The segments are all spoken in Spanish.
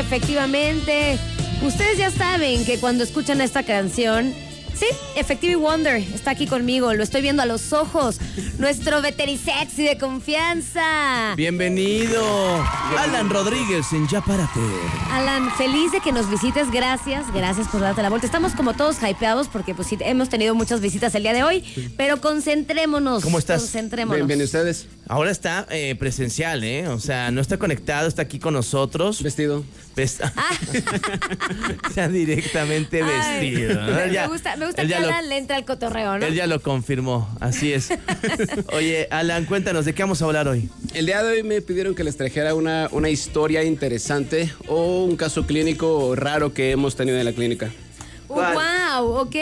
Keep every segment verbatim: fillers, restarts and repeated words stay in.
efectivamente. Ustedes ya saben que cuando escuchan esta canción, sí, Effective Wonder está aquí conmigo, lo estoy viendo a los ojos. Nuestro veterisexy de confianza. Bienvenido, Alan Rodríguez en Ya Párate. Alan, feliz de que nos visites, gracias, gracias por darte la vuelta. Estamos como todos hypeados porque pues sí, hemos tenido muchas visitas el día de hoy, pero concentrémonos. ¿Cómo estás? Concentrémonos. Bien, bien, ¿ustedes? Ahora está eh, presencial, ¿eh? O sea, no está conectado, está aquí con nosotros. Vestido. Ves- Está directamente Ay, vestido, ¿no? me, Ya- me gusta, me gusta él que ya lo- Alan le entra al cotorreo, ¿no? Él ya lo confirmó, así es. Oye, Alan, cuéntanos, ¿de qué vamos a hablar hoy? El día de hoy me pidieron que les trajera una, una historia interesante o un caso clínico raro que hemos tenido en la clínica. Uh, wow, ok.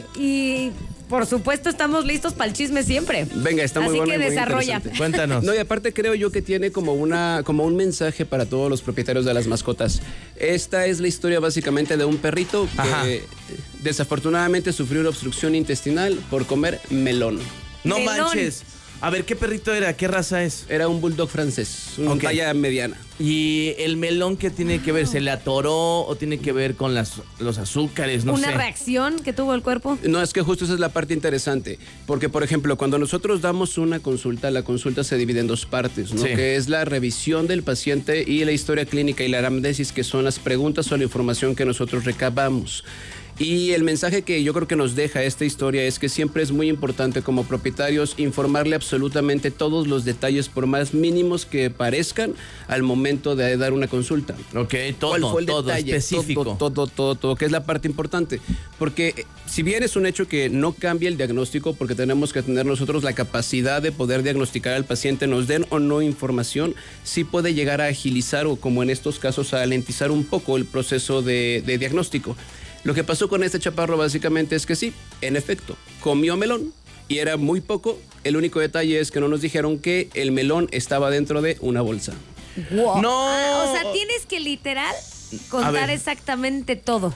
Y por supuesto estamos listos para el chisme siempre. Venga, está muy Así bueno que y muy desarrolla. interesante. Cuéntanos. No, y aparte creo yo que tiene como, una, como un mensaje para todos los propietarios de las mascotas. Esta es la historia básicamente de un perrito que Ajá. desafortunadamente sufrió una obstrucción intestinal por comer melón. No Melón. manches. A ver, ¿qué perrito era? ¿Qué raza es? Era un bulldog francés, una Ok. talla mediana. ¿Y el melón qué tiene que ver? ¿Se le atoró o tiene que ver con las, los azúcares? No Una sé. reacción que tuvo el cuerpo. No, es que justo esa es la parte interesante, porque por ejemplo, cuando nosotros damos una consulta, la consulta se divide en dos partes, ¿no? Sí. Que es la revisión del paciente y la historia clínica y la anamnesis, que son las preguntas o la información que nosotros recabamos. Y el mensaje que yo creo que nos deja esta historia es que siempre es muy importante como propietarios informarle absolutamente todos los detalles, por más mínimos que parezcan, al momento de dar una consulta. Ok, todo, ¿Cuál fue el todo detalle? específico. Todo, todo, todo, todo, que es la parte importante. Porque eh, si bien es un hecho que no cambia el diagnóstico, porque tenemos que tener nosotros la capacidad de poder diagnosticar al paciente, nos den o no información, sí puede llegar a agilizar o, como en estos casos, a alentizar un poco el proceso de, de diagnóstico. Lo que pasó con este chaparro básicamente es que sí, en efecto, comió melón y era muy poco. El único detalle es que no nos dijeron que el melón estaba dentro de una bolsa. Wow. No. Ah, o sea, tienes que literal contar ver. exactamente todo.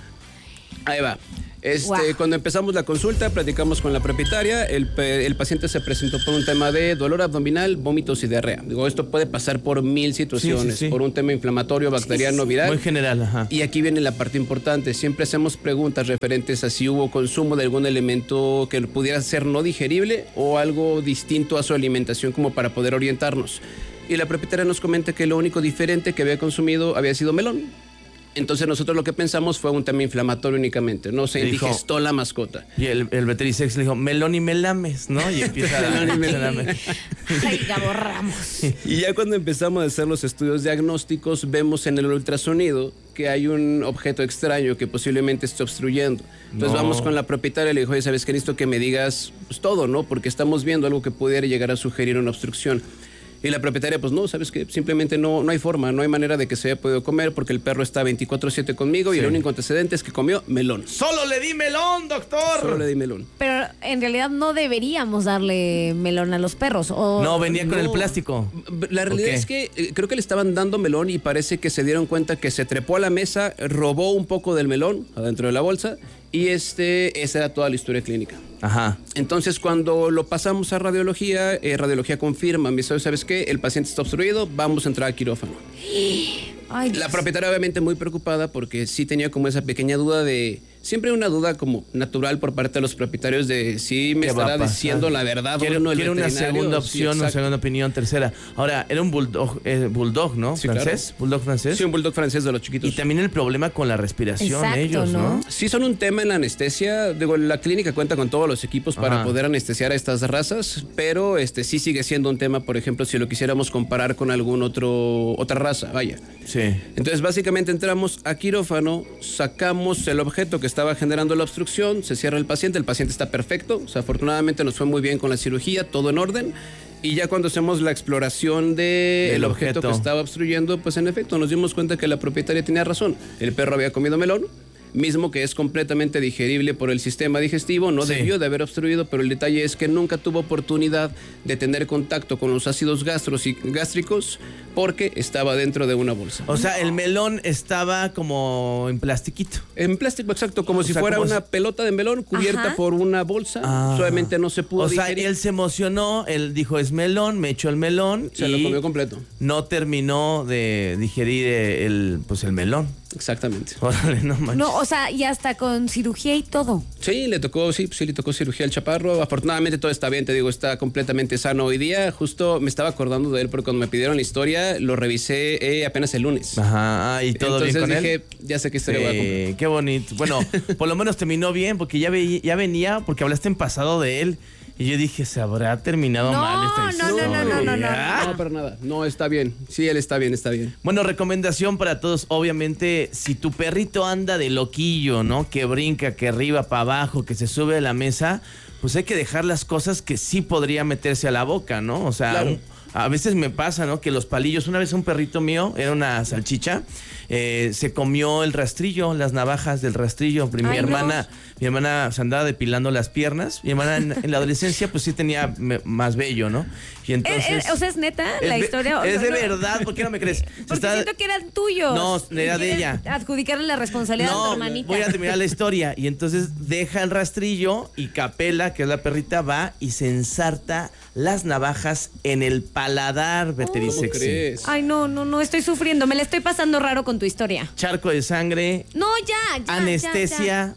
Ahí va. Este, Guau. Cuando empezamos la consulta, platicamos con la propietaria. El, pe- el paciente se presentó por un tema de dolor abdominal, vómitos y diarrea. Digo, esto puede pasar por mil situaciones, Sí, sí, sí. por un tema inflamatorio, bacteriano, viral. Muy general, ajá. Y aquí viene la parte importante. Siempre hacemos preguntas referentes a si hubo consumo de algún elemento que pudiera ser no digerible o algo distinto a su alimentación, como para poder orientarnos. Y la propietaria nos comenta que lo único diferente que había consumido había sido melón. Entonces nosotros lo que pensamos fue un tema inflamatorio únicamente. No se Dijo- indigestó la mascota. Y el, el veterisex le dijo, melón y melames, ¿no? Y empieza a... Melón y melame. Ay, Gabo Ramos. Y ya cuando empezamos a hacer los estudios diagnósticos, vemos en el ultrasonido que hay un objeto extraño que posiblemente esté obstruyendo. Entonces No. vamos con la propietaria y le dijo, oye, ¿sabes qué? Necesito que me digas pues, todo, ¿no? Porque estamos viendo algo que pudiera llegar a sugerir una obstrucción. Y la propietaria, pues no, ¿sabes qué? Simplemente no, no hay forma, no hay manera de que se haya podido comer porque el perro está veinticuatro siete conmigo y Sí. el único antecedente es que comió melón. ¡Solo le di melón, doctor! Solo le di melón. Pero en realidad no deberíamos darle melón a los perros. O... No, venía con No. el plástico. La realidad Ok. es que eh, creo que le estaban dando melón y parece que se dieron cuenta que se trepó a la mesa, robó un poco del melón adentro de la bolsa y este, esa era toda la historia clínica. Ajá. Entonces, cuando lo pasamos a radiología, eh, radiología confirma, me dice, ¿sabes qué? El paciente está obstruido, vamos a entrar a quirófano. Ay, La propietaria obviamente muy preocupada porque sí tenía como esa pequeña duda de... Siempre una duda como natural por parte de los propietarios de si me ¿Qué va a estará pasar? diciendo la verdad Quiere, o no el quiere una veterinario. segunda Sí, opción, una exacto. segunda opinión, tercera. Ahora, era un bulldog, eh, bulldog ¿no? Sí, ¿Francés? claro. ¿Bulldog francés? Sí, un bulldog francés de los chiquitos. Y también el problema con la respiración, Exacto, ellos, ¿no? ¿no? Sí, son un tema en la anestesia. Digo, la clínica cuenta con todos los equipos para Ajá. poder anestesiar a estas razas, pero este sí sigue siendo un tema, por ejemplo, si lo quisiéramos comparar con algún otro otra raza, vaya. Sí. Entonces, básicamente entramos a quirófano, sacamos el objeto que estaba generando la obstrucción, se cierra el paciente, el paciente está perfecto, o sea, afortunadamente nos fue muy bien con la cirugía, todo en orden. Y ya cuando hacemos la exploración del Del objeto, objeto. que estaba obstruyendo, pues en efecto nos dimos cuenta que la propietaria tenía razón. El perro había comido melón mismo que es completamente digerible por el sistema digestivo, no Sí. debió de haber obstruido, pero el detalle es que nunca tuvo oportunidad de tener contacto con los ácidos gastros y gástricos porque estaba dentro de una bolsa. O sea, el melón estaba como en plastiquito. En plástico, exacto, como O si sea, fuera como una si- pelota de melón cubierta Ajá. por una bolsa, Ah. solamente no se pudo O sea, digerir. él se emocionó, él dijo es melón, me echó el melón Se y lo comió completo. no terminó de digerir el, pues el melón. Exactamente. Órale, no manches. No, o sea, y hasta con cirugía y todo. Sí, le tocó, sí, sí, le tocó cirugía al chaparro. Afortunadamente todo está bien, te digo, está completamente sano hoy día. Justo me estaba acordando de él porque cuando me pidieron la historia, lo revisé eh, apenas el lunes. Ajá, ah, y todo Entonces bien con dije, él. ya sé qué historia voy a comprar. Sí, qué bonito. Bueno, por lo menos terminó bien porque ya, ve- ya venía, porque hablaste en pasado de él. Y yo dije, ¿se habrá terminado No, mal esta no, historia? no, no, no, no, no. No, para nada. No, está bien. Sí, él está bien, está bien. Bueno, recomendación para todos, obviamente, si tu perrito anda de loquillo, ¿no? Que brinca, que arriba, para abajo, que se sube a la mesa, pues hay que dejar las cosas que sí podría meterse a la boca, ¿no? O sea, Claro. un- a veces me pasa, ¿no? Que los palillos, una vez un perrito mío, era una salchicha, eh, se comió el rastrillo, las navajas del rastrillo. Mi Ay, no. hermana, mi hermana se andaba depilando las piernas. Mi hermana en, en la adolescencia, pues sí tenía me- más vello, ¿no? Y entonces. Eh, eh, o sea, ¿es neta la de- historia? O Es sea, de no- verdad, ¿por qué no me crees? Se Porque está- siento que eran tuyos. No, era de ¿Quieres ella. adjudicarle la responsabilidad a tu No, hermanita. voy a terminar la historia. Y entonces deja el rastrillo y Capela, que es la perrita, va y se ensarta las navajas en el paladar, ¿Cómo Veterisexy. crees? Ay, no, no, no, estoy sufriendo. Me la estoy pasando raro con tu historia. Charco de sangre, No, ya, ya. anestesia, ya,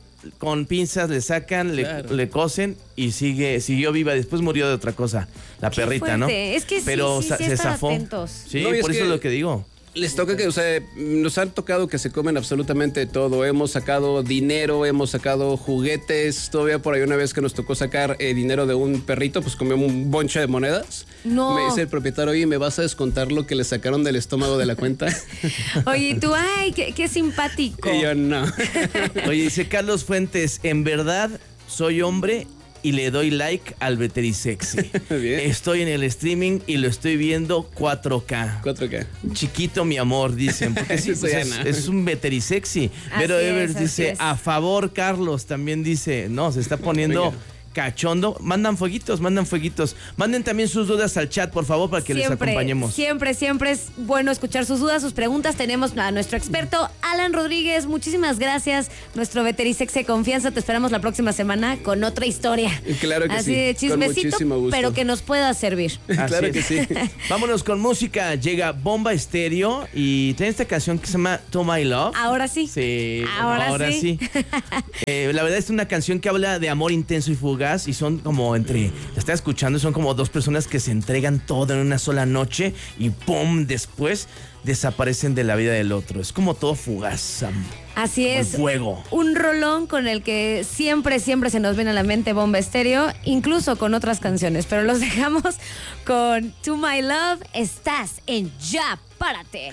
con pinzas le sacan, le, Claro. le cosen y sigue, siguió viva. Después murió de otra cosa, la Qué perrita, ¿no? fuerte. Es que sí, Pero sí, sa- sí se estar zafó. atentos. Sí, No, y es por eso que- es lo que digo. Les toca que, o sea, nos han tocado que se comen absolutamente todo. Hemos sacado dinero, hemos sacado juguetes. Todavía por ahí una vez que nos tocó sacar eh, dinero de un perrito, pues comimos un bonche de monedas. No. Me dice el propietario, oye, ¿me vas a descontar lo que le sacaron del estómago de la cuenta? Oye, y tú, ay, qué, qué simpático. Y yo, no. Oye, dice Carlos Fuentes, en verdad soy hombre y le doy like al Veterisexy. Bien. Estoy en el streaming y lo estoy viendo cuatro K. cuatro K. Chiquito mi amor, dicen. Porque sí, Eso pues ya es, no. es un Veterisexy. Así Pero es, Evers así dice, es. a favor, Carlos, también dice, no, se está poniendo Venga. cachondo. Mandan fueguitos, mandan fueguitos. Manden también sus dudas al chat, por favor, para que les acompañemos. Siempre, siempre es bueno escuchar sus dudas, sus preguntas. Tenemos a nuestro experto, Alan Rodríguez. Muchísimas gracias. Nuestro Veterisex de confianza. Te esperamos la próxima semana con otra historia. Claro que Así sí, de con chismecito, muchísimo gusto. pero que nos pueda servir. Así Claro es. que sí. Vámonos con música. Llega Bomba Estéreo y tiene esta canción que se llama To My Love. Ahora sí. Sí, Ahora sí. sí. Eh, la verdad es una canción que habla de amor intenso y fugaz y son como entre, la está escuchando, son como dos personas que se entregan todo en una sola noche y ¡pum! Después desaparecen de la vida del otro. Es como todo fugaz, Sam. Así Como el es. fuego. Un rolón con el que siempre, siempre se nos viene a la mente Bomba Estéreo, incluso con otras canciones. Pero los dejamos con To My Love. Estás en Ya Párate.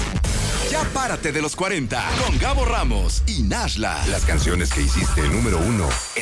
Ya párate de los cuarenta con Gabo Ramos y Nashla. Las canciones que hiciste número uno